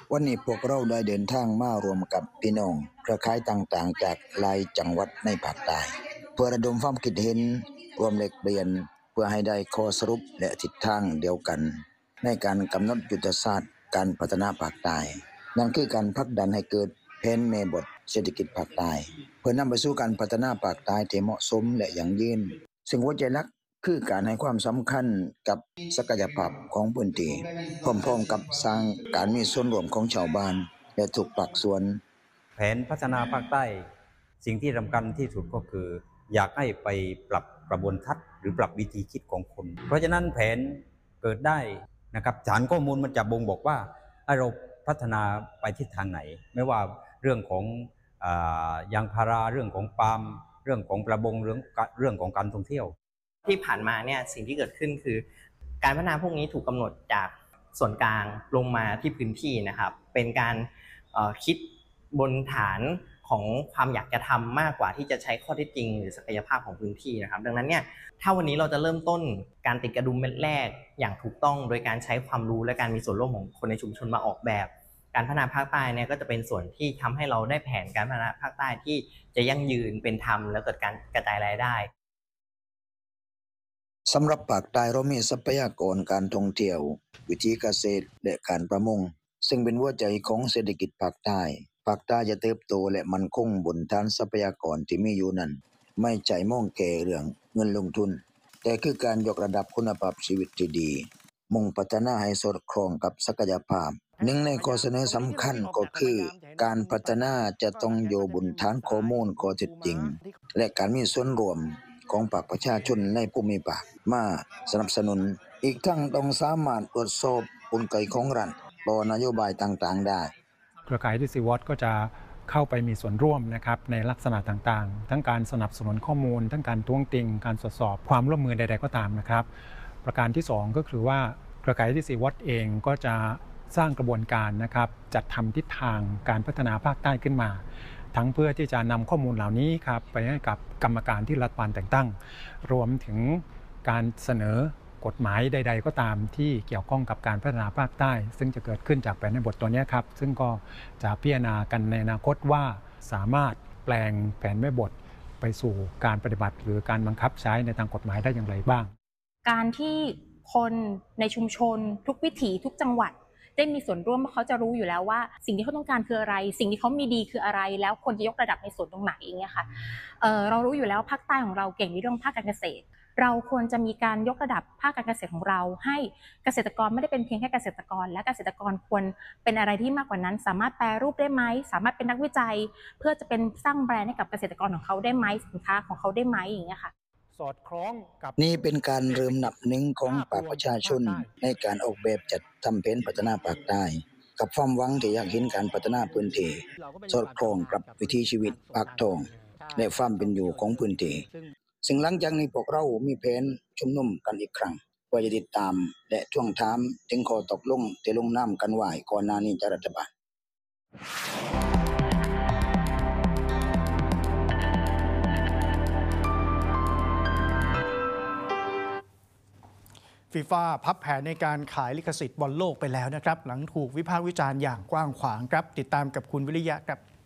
วันนี้พวกเราได้เดินทางมารวมกับพี่น้องเครือข่ายต่างๆจากหลายจังหวัดในภาคใต้เพื่อระดมความคิดเห็นรวมแลกเปลี่ยนเพื่อให้ได้ข้อสรุปและทิศทางเดียวกันในการกำหนดยุทธศาสตร์การพัฒนาภาคใต้นั่นคือการผลักดันให้เกิดแผนแม่บทเศรษฐกิจภาคใต้เพื่อนำไปสู่การพัฒนาภาคใต้ที่เหมาะสมและยั่งยืนซึ่งหัวใจหลักคือการให้ความสำคัญกับศักยภาพของพื้นที่พร้อมๆกับสร้างการมีส่วนร่วมของชาวบ้านและทุกภาคส่วนแผนพัฒนาภาคใต้สิ่งที่สำคัญที่สุดก็คืออยากให้ไปปรับกระบวนทัศน์หรือปรับวิธีคิดของคนเพราะฉะนั้นแผนเกิดได้นะครับฐานข้อมูลมันจะบ่งบอกว่าเราพัฒนาไปทิศทางไหนไม่ว่าเรื่องของยางพาราเรื่องของปาล์มเรื่องของประมงเรื่องของการท่องเที่ยวที่ผ่านมาเนี่ยสิ่งที่เกิดขึ้นคือการพัฒนาพวกนี้ถูกกำหนดจากส่วนกลางลงมาที่พื้นที่นะครับเป็นการคิดบนฐานของความอยากจะทำมากกว่าที่จะใช้ข้อเท็จจริงหรือศักยภาพของพื้นที่นะครับดังนั้นเนี่ยถ้าวันนี้เราจะเริ่มต้นการติดกระดุมเม็ดแรกอย่างถูกต้องโดยการใช้ความรู้และการมีส่วนร่วมของคนในชุมชนมาออกแบบการพัฒนาภาคใต้เนี่ยก็จะเป็นส่วนที่ทำให้เราได้แผนการพัฒนาภาคใต้ที่จะยั่งยืนเป็นธรรมและเกิดการกระจายรายได้สำหรับภาคใต้เรามีทรัพยากรการท่องเที่ยววิถีเกษตรและการประมงซึ่งเป็นหัวใจของเศรษฐกิจภาคใต้จะเติบโตและมั่นคงบนฐานทรัพยากรที่มีอยู่นั้นไม่ใช่มองแค่เรื่องเงินลงทุนแต่คือการยกระดับคุณภาพชีวิตที่ดีมุ่งพัฒนาให้สอดคล้องกับศักยภาพหนึ่งในข้อเสนอสำคัญก็คือการพัฒนาจะต้องอยู่บนฐานข้อมูลข้อเท็จจริงและการมีส่วนร่วมของภาคประชาชนในภูมิภาคมาสนับสนุนอีกทั้งต้องสามารถตรวจสอบกลไกของรัฐต่อนโยบายต่างๆได้เครือข่ายที่ซีวอตก็จะเข้าไปมีส่วนร่วมนะครับในลักษณะต่างๆทั้งการสนับสนุนข้อมูลทั้งการท้วงติงการตรวจสอบความร่วมมือใดๆก็ตามนะครับประการที่2ก็คือว่าเครือข่ายที่ซีวอตเองก็จะสร้างกระบวนการนะครับจัดทำทิศทางการพัฒนาภาคใต้ขึ้นมาทั้งเพื่อที่จะนำข้อมูลเหล่านี้ครับไปให้กับกรรมการที่รัฐบาลแต่งตั้งรวมถึงการเสนอกฎหมายใดๆก็ตามที่เกี่ยวข้องกับการพัฒนาภาคใต้ซึ่งจะเกิดขึ้นจากแผนในบทตัวนี้ครับซึ่งก็จะพิจารณากันในอนาคตว่าสามารถแปลงแผนแม่บทไปสู่การปฏิบัติหรือการบังคับใช้ในทางกฎหมายได้อย่างไรบ้างการที่คนในชุมชนทุกวิถีทุกจังหวัดได้มีส่วนร่วมเขาจะรู้อยู่แล้วว่าสิ่งที่เขาต้องการคืออะไรสิ่งที่เขามีดีคืออะไรแล้วควรจะยกระดับในส่วนตรงไหนอย่างเงี้ยค่ะเรารู้อยู่แล้วภาคใต้ของเราเก่งในเรื่องภาคการเกษตรเราควรจะมีการยกระดับภาคการเกษตรของเราให้เกษตรกรไม่ได้เป็นเพียงแค่เกษตรกรและเกษตรกรควรเป็นอะไรที่มากกว่านั้นสามารถแปรรูปได้ไหมสามารถเป็นนักวิจัยเพื่อจะเป็นสร้างแบรนด์ให้กับเกษตรกรของเขาได้ไหมสินค้าของเขาได้ไหมอย่างเงี้ยค่ะสอดคล้องกับนี่เป็นการเริ่มนับหนึ่งของภาคประชาชนในการออกแบบจัดทำแผนพัฒนาภาคใต้กับความหวังที่อยากเห็นการพัฒนาพื้นที่สอดคล้องกับวิถีชีวิตปากท้องและความเป็นอยู่ของพื้นที่ซึ่งหลังจากนี้พวกเรามีแผนชุมนุมกันอีกครั้งเพื่อจะติดตามและทวงถามถึงข้อตกลงที่ลงนามกันไว้ก่อนหน้านี้จากรัฐบาลฟีฟ่าพับแผนในการขายลิขสิทธิ์บอลโลกไปแล้วนะครับหลังถูกวิพากษ์วิจารณ์อย่างกว้างขวางครับติดตามกับคุณวิริยะครับ